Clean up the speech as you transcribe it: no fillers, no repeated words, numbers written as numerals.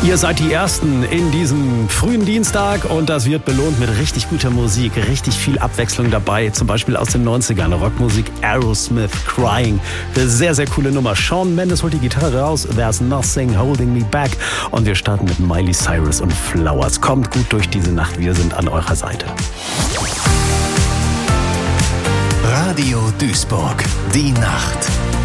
Ihr seid die Ersten in diesem frühen Dienstag und das wird belohnt mit richtig guter Musik, richtig viel Abwechslung dabei, zum Beispiel aus den 90ern, Rockmusik, Aerosmith, Crying, eine sehr, sehr coole Nummer. Shawn Mendes holt die Gitarre raus, There's Nothing Holding Me Back und wir starten mit Miley Cyrus und Flowers. Kommt gut durch diese Nacht, wir sind an eurer Seite. Radio Duisburg, die Nacht.